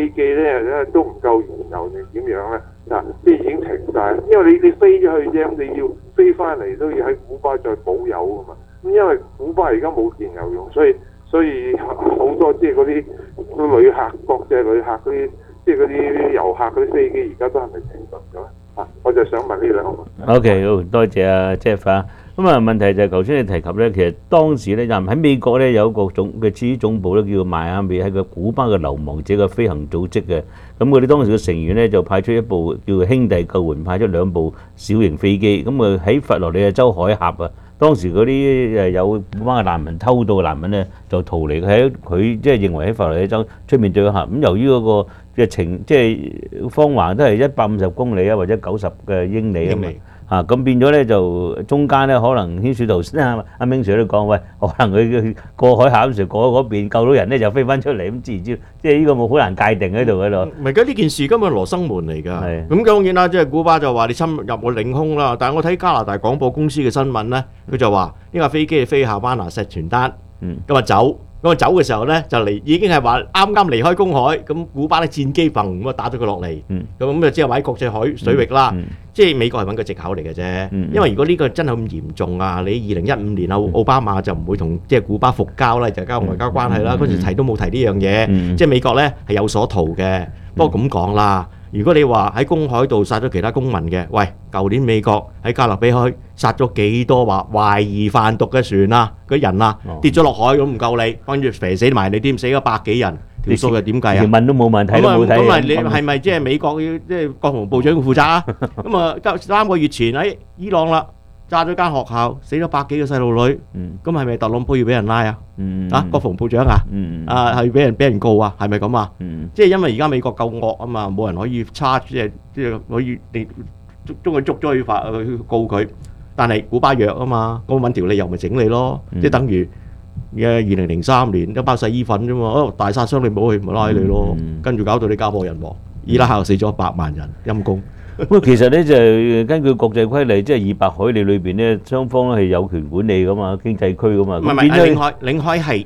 飛機咧都唔夠燃油定點樣咧？嗱，即係已經停晒，因為你飛咗去啫，咁你要飛翻嚟都要喺古巴再補油噶嘛。咁因為古巴而家冇電油用，所以好多即係嗰啲旅客、國際旅客嗰啲，即係嗰啲遊客嗰啲飛機，而家都係咪停頓咗咧？我就想問呢兩個問題。 OK， 好多謝阿 Jeff 啊。咁啊，問題就係頭先你提及咧，其實當時咧就喺美國咧有一個總部咧叫邁阿密，係個古巴嘅流亡者嘅飛行組織嘅。咁佢哋當時嘅成員咧就派出一部叫做兄弟救援，派出2部小型飛機。咁啊喺佛羅里達州海峽啊，當時嗰啲有古巴嘅難民偷渡嘅難民咧就逃離喺佢即係認為喺佛羅里達州出面最狹。咁由於嗰個嘅即係方橫都係150公里啊，或者90嘅英里啊嘛。咁變咗咧就中間咧可能牽涉到先阿明 Sir 都講，喂，可能佢過海峽嗰時過嗰邊救到人咧就飛翻出嚟咁，知唔知？即係呢個冇好難界定喺度。 唔係㗎，呢件事根本係羅生門嚟㗎。咁當然啦，即係古巴就話你侵入我領空啦。但係我睇加拿大廣播公司嘅新聞咧，佢就話呢架飛機係飛下灣拿錫傳丹，咁啊走。咁啊走嘅時候咧，就已經係話啱啱離開公海，咁古巴咧戰機砰咁啊打咗佢落嚟，咁啊之後喺國際海水域啦，即係美國係揾個藉口嚟嘅啫。因為如果呢個真係咁嚴重啊，你2015年奧巴馬就唔會同即係古巴復交啦，就交外交關係啦。嗰陣提都冇提呢樣嘢，即係美國咧係有所圖嘅。不過咁講啦。如果你話喺公海度殺咗其他公民嘅，喂，舊年美國喺加勒比海殺咗幾多話懷疑販毒嘅船啊，嗰人啊跌咗落海咁唔夠你，跟住肥死埋你添，死咗100幾人，條數又點計啊？ 問都冇問題， 咁啊，你係咪即係美國要即係國防部長要負責啊？咁啊，3個月前喺伊朗啦。炸咗間學校，死咗100幾個細路女，咁係咪特朗普要俾人拉啊？國防部長啊？係俾人告啊？係咪咁啊？即係因為而家美國夠惡啊嘛，冇人可以即係可以你將佢捉咗去告佢，但係古巴弱啊嘛，咁揾條理由咪整你咯，即係等於2003年一包洗衣粉啫嘛，大殺傷力武器咪拉你咯，跟住搞到你家破人亡，伊拉克死咗100萬人，陰公。 咁其實咧就根據國際規例，即係200海里裏邊咧，雙方咧係有權管理噶嘛，經濟區噶嘛。 唔係，領海係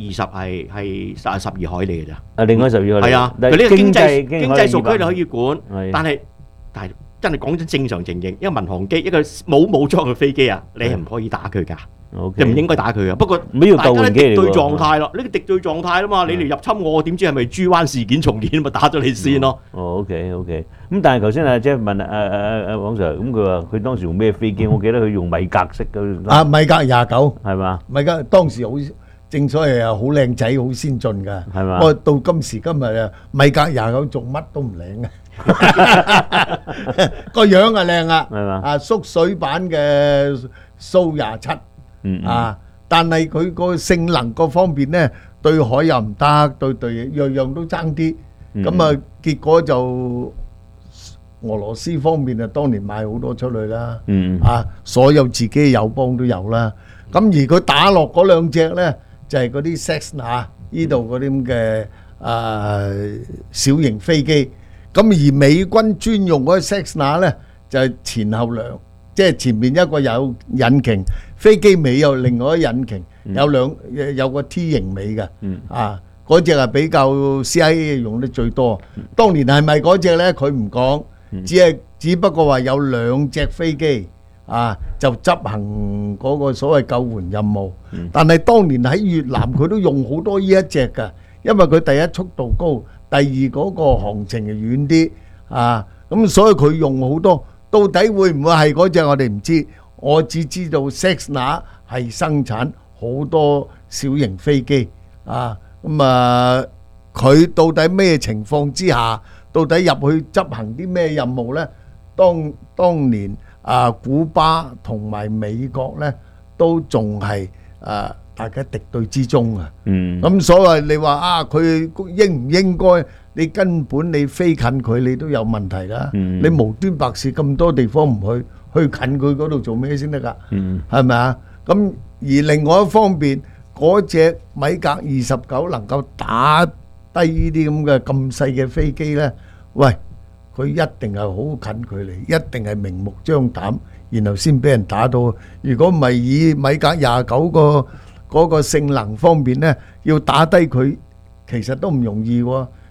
12海里嘅咋。 領海12海里。 係啊，佢呢個經濟屬區你可以管，但係真係講真正常情形，一個民航機一個冇武裝嘅飛機啊，你係唔可以打佢㗎。就唔應該打佢嘅，不過大家敵對狀態咯，呢個敵對狀態啦嘛，你嚟入侵我，點知係咪珠灣事件重演咪打咗你先咯 ？OK，咁但係頭先阿 Jeff 問阿黃 Sir，咁佢話佢當時用咩飛機？我記得佢用米格式嘅。 米格29 係嘛？ 米格當時好正所謂好靚仔，好先進㗎。係嘛？不過到今時今日啊，米格29做乜都唔靚嘅，個樣啊靚啊，係嘛？縮水版嘅蘇27。但係佢個性能各方面咧，對海又唔得，對樣樣都爭啲。咁啊，結果就俄羅斯方面啊，當年賣好多出去啦。所有自己嘅友邦都有啦。咁而佢打落嗰兩隻咧，就係嗰啲 Cessna 呢度嗰啲咁嘅小型飛機。咁而美軍專用嗰啲 Cessna 咧，就係前後兩。即係前面一個有引擎，飛機尾有另外一個引擎，有個 T 型尾嘅，嗰隻係比較 CIA 用得最多。當年係咪嗰隻呢？佢唔講，只不過話有2隻飛機就執行嗰個所謂救援任務。但係當年喺越南佢都用好多呢一隻㗎，因為佢第一速度高，第二嗰個航程係遠啲咁所以佢用好多。到底會唔會係嗰隻我哋唔知，我只知道 Cessna 係生產好多小型飛機佢到底咩情況之下，到底入去執行啲咩任務呢？當年古巴同埋美國呢都仲係大家敵對之中啊。咁所謂你話佢應唔應該？你根本你飛近佢，你都有問題啦。你無端白事咁多地方唔去近佢嗰度做咩先得㗎？係咪啊？咁而另外一方面，嗰隻米格29能夠打低呢啲咁嘅咁細嘅飛機呢？喂，佢一定係好近距離，一定係明目張膽，然後先俾人打到。如果唔係以米格29嗰個性能方面呢，要打低佢，其實都唔容易喎。